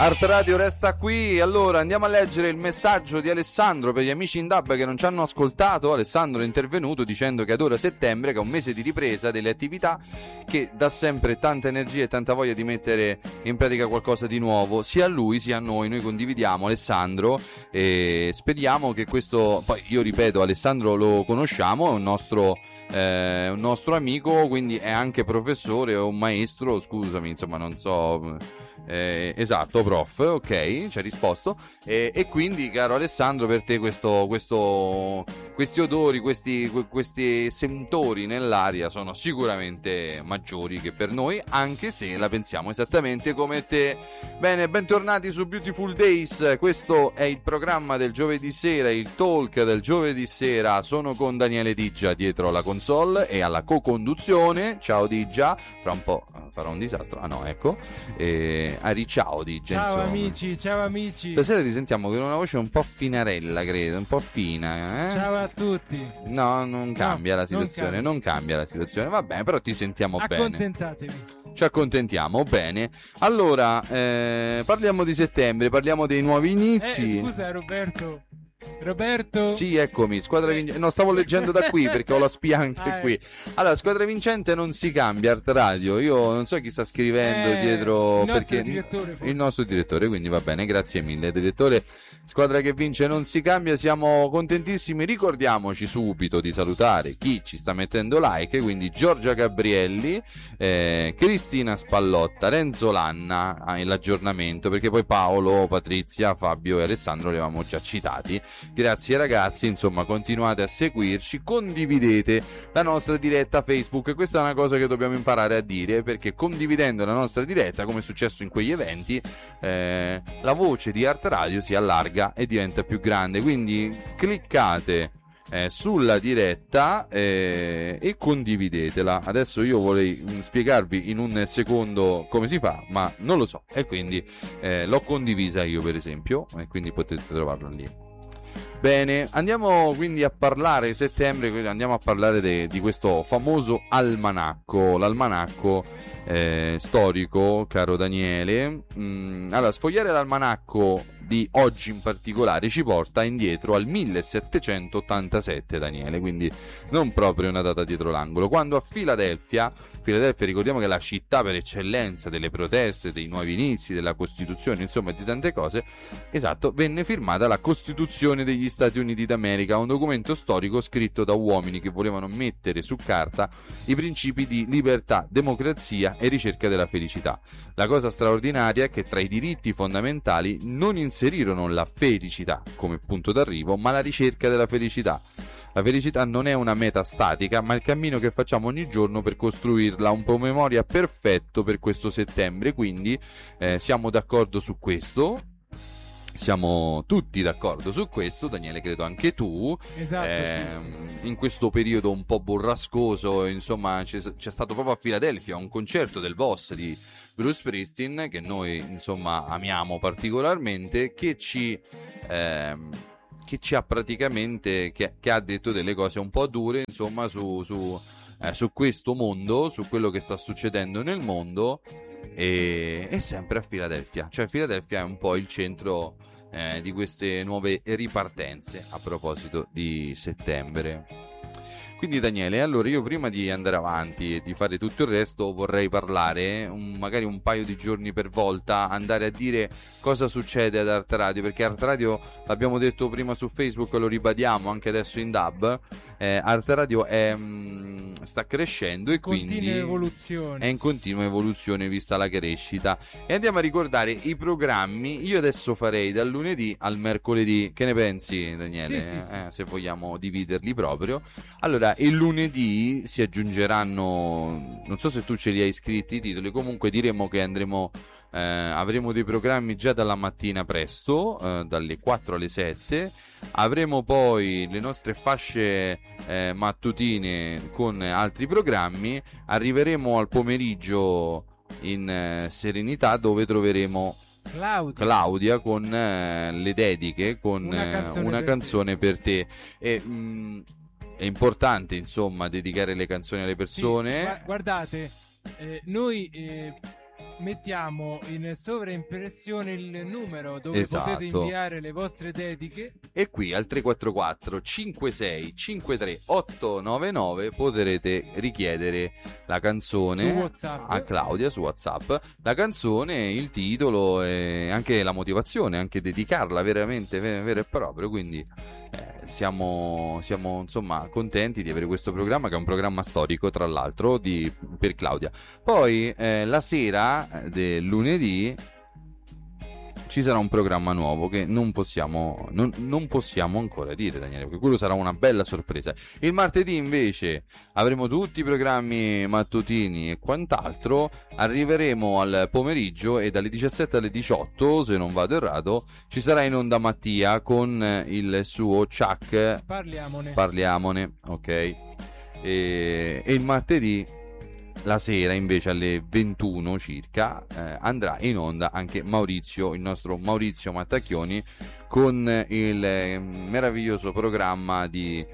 Art Radio resta qui. Allora andiamo a leggere il messaggio di Alessandro per gli amici in DAB che non ci hanno ascoltato. Alessandro è intervenuto dicendo che adora settembre, che è un mese di ripresa delle attività, che dà sempre tanta energia e tanta voglia di mettere in pratica qualcosa di nuovo, sia a lui sia a noi condividiamo Alessandro e speriamo che questo, poi io ripeto, Alessandro lo conosciamo, è un nostro amico, quindi è anche professore o un maestro, scusami, insomma non so. Esatto, prof, ok, ci ha risposto e quindi, caro Alessandro, per te questi odori, questi sentori nell'aria sono sicuramente maggiori che per noi, anche se la pensiamo esattamente come te. Bene, bentornati su Beautiful Days. Questo è il programma del giovedì sera, il talk del giovedì sera. Sono con Daniele Diggia dietro la console e alla co-conduzione. Ciao Diggia, fra un po' farò un disastro. Ah no, ecco. Ciao Diggia. Ciao amici, ciao amici. Stasera ti sentiamo con una voce un po' finarella, credo, un po' fina, eh? Ciao a tutti. No, non cambia la situazione, non cambia la situazione. Va bene, però ti sentiamo bene. Accontentatevi. Ci accontentiamo, bene. Allora, parliamo di settembre, parliamo dei nuovi inizi. Scusa Roberto. Sì, eccomi, squadra vincente. No, stavo leggendo da qui perché ho la spia anche qui. Allora, squadra vincente non si cambia, Art Radio. Io non so chi sta scrivendo dietro, il nostro direttore, quindi va bene, grazie mille direttore. Squadra che vince non si cambia, siamo contentissimi. Ricordiamoci subito di salutare chi ci sta mettendo like, quindi Giorgia Gabrielli, Cristina Spallotta, Renzo Lanna, l'aggiornamento, perché poi Paolo, Patrizia, Fabio e Alessandro li avevamo già citati. Grazie ragazzi, insomma, continuate a seguirci, condividete la nostra diretta Facebook. Questa è una cosa che dobbiamo imparare a dire, perché condividendo la nostra diretta, come è successo in quegli eventi, la voce di Art Radio si allarga e diventa più grande. Quindi cliccate sulla diretta e condividetela. Adesso io vorrei spiegarvi in un secondo come si fa, ma non lo so, e quindi l'ho condivisa io, per esempio, e quindi potete trovarlo lì. Bene, andiamo quindi a parlare settembre, andiamo a parlare di questo famoso almanacco, l'almanacco storico, caro Daniele. Allora, sfogliare l'almanacco di oggi in particolare ci porta indietro al 1787, Daniele, quindi non proprio una data dietro l'angolo, quando a Filadelfia, ricordiamo che è la città per eccellenza delle proteste, dei nuovi inizi, della Costituzione, insomma di tante cose, esatto, venne firmata la Costituzione degli Stati Uniti d'America, un documento storico scritto da uomini che volevano mettere su carta i principi di libertà, democrazia e ricerca della felicità. La cosa straordinaria è che tra i diritti fondamentali non inserirono la felicità come punto d'arrivo, ma la ricerca della felicità. La felicità non è una meta statica, ma il cammino che facciamo ogni giorno per costruirla, un promemoria perfetto per questo settembre. Quindi siamo d'accordo su questo. Siamo tutti d'accordo su questo, Daniele, credo anche tu. Esatto, sì. In questo periodo un po' burrascoso, insomma, c'è stato proprio a Filadelfia un concerto del boss di Bruce Springsteen, che noi insomma amiamo particolarmente, che ci ha praticamente che ha detto delle cose un po' dure, insomma, su questo mondo, su quello che sta succedendo nel mondo. E sempre a Filadelfia, cioè Filadelfia è un po' il centro di queste nuove ripartenze a proposito di settembre. Quindi Daniele, allora io prima di andare avanti e di fare tutto il resto vorrei parlare magari un paio di giorni per volta, andare a dire cosa succede ad Art Radio, perché Art Radio, l'abbiamo detto prima su Facebook, lo ribadiamo anche adesso in DAB, Art Radio sta crescendo e quindi è in continua evoluzione vista la crescita. E andiamo a ricordare i programmi. Io adesso farei dal lunedì al mercoledì, che ne pensi Daniele? Sì. Se vogliamo dividerli proprio. Allora, il lunedì si aggiungeranno, non so se tu ce li hai scritti i titoli, comunque diremo che avremo dei programmi già dalla mattina presto, dalle 4 alle 7. Avremo poi le nostre fasce mattutine con altri programmi. Arriveremo al pomeriggio in serenità, dove troveremo Claudia con le dediche, con una canzone per te. È importante, insomma, dedicare le canzoni alle persone. Sì, guardate, noi mettiamo in sovraimpressione il numero dove potete inviare le vostre dediche. E qui al 344 56 53 899 potrete richiedere la canzone a Claudia su WhatsApp, la canzone, il titolo e anche la motivazione, anche dedicarla veramente vero e proprio. Quindi siamo insomma contenti di avere questo programma, che è un programma storico tra l'altro per Claudia. Poi la sera del lunedì ci sarà un programma nuovo che non possiamo ancora dire, Daniele, perché quello sarà una bella sorpresa. Il martedì invece avremo tutti i programmi mattutini e quant'altro. Arriveremo al pomeriggio e dalle 17 alle 18, se non vado errato, ci sarà in onda Mattia con il suo Chuck Parliamone, ok. E il martedì la sera invece alle 21 circa andrà in onda anche Maurizio, il nostro Maurizio Mattacchioni, con il meraviglioso programma di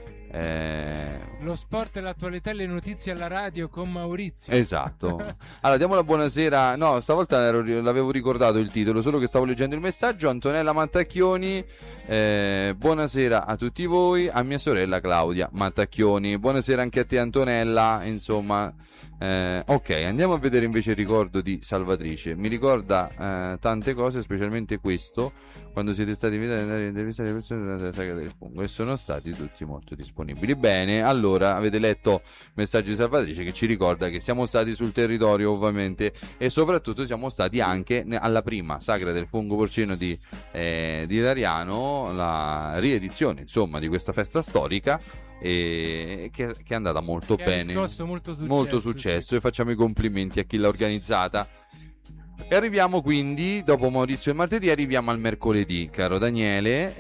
lo sport e l'attualità e le notizie alla radio con Maurizio. Esatto. Allora diamo la buonasera. No, stavolta l'avevo ricordato il titolo, solo che stavo leggendo il messaggio. Antonella Mattacchioni, buonasera a tutti voi, a mia sorella Claudia Mattacchioni. Buonasera anche a te, Antonella. Insomma, ok, andiamo a vedere invece il ricordo di Salvatrice. Mi ricorda tante cose, specialmente questo: quando siete stati invitati ad andare a intervistare le persone della saga del fungo, e sono stati tutti molto disponibili. Bene, allora avete letto il messaggio di Salvatrice, che ci ricorda che siamo stati sul territorio, ovviamente, e soprattutto siamo stati anche alla prima sagra del fungo porcino di Lariano, la riedizione insomma di questa festa storica, e che è andata molto bene, ha riscosso molto successo, sì. E facciamo i complimenti a chi l'ha organizzata. E arriviamo quindi, dopo Maurizio il martedì, arriviamo al mercoledì, caro Daniele,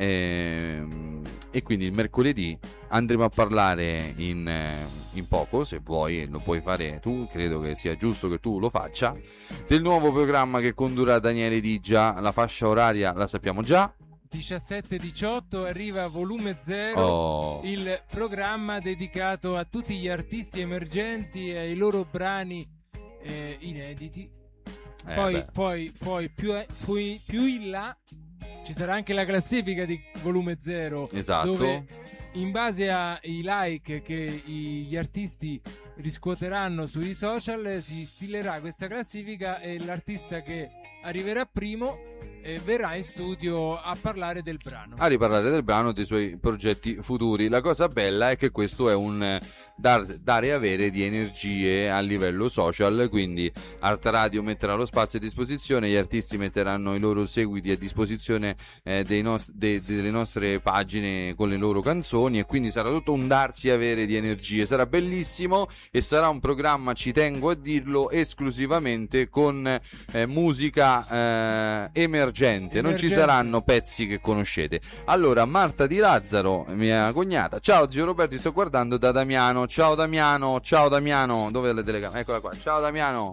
e quindi il mercoledì andremo a parlare in poco, se vuoi lo puoi fare tu, credo che sia giusto che tu lo faccia, del nuovo programma che condurrà Daniele Digia. La fascia oraria la sappiamo già, 17-18 arriva Volume 0, il programma dedicato a tutti gli artisti emergenti e ai loro brani inediti. Poi più in là ci sarà anche la classifica di Volume 0, esatto, dove in base ai like che gli artisti riscuoteranno sui social si stilerà questa classifica, e l'artista che arriverà primo verrà in studio a parlare del brano, dei suoi progetti futuri. La cosa bella è che questo è un dare e avere di energie a livello social, quindi Art Radio metterà lo spazio a disposizione, gli artisti metteranno i loro seguiti a disposizione delle nostre pagine con le loro canzoni, e quindi sarà tutto un darsi e avere di energie. Sarà bellissimo e sarà un programma, ci tengo a dirlo, esclusivamente con musica emergente. Non ci saranno pezzi che conoscete. Allora, Marta Di Lazzaro, mia cognata, ciao zio Roberto, ti sto guardando da Damiano. Ciao Damiano, dove è la telecamera? Eccola qua, ciao Damiano.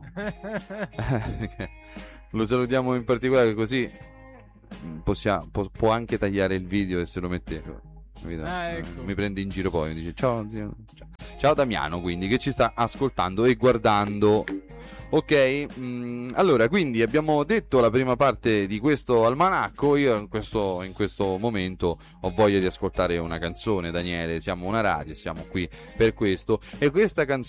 Lo salutiamo in particolare, così può anche tagliare il video e se lo mette. Ecco. Mi prende in giro, poi mi dice ciao zio. Ciao Damiano, quindi, che ci sta ascoltando e guardando. Ok, allora, quindi abbiamo detto la prima parte di questo almanacco. Io in questo momento ho voglia di ascoltare una canzone, Daniele, siamo una radio, siamo qui per questo, e questa